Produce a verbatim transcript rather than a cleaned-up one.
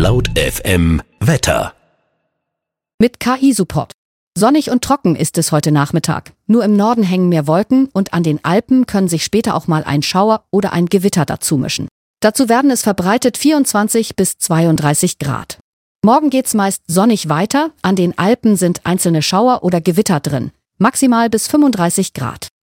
Laut F M Wetter. Mit K I-Support. Sonnig und trocken ist es heute Nachmittag. Nur im Norden hängen mehr Wolken und an den Alpen können sich später auch mal ein Schauer oder ein Gewitter dazumischen. Dazu werden es verbreitet vierundzwanzig bis zweiunddreißig Grad. Morgen geht's meist sonnig weiter, an den Alpen sind einzelne Schauer oder Gewitter drin, maximal bis fünfunddreißig Grad.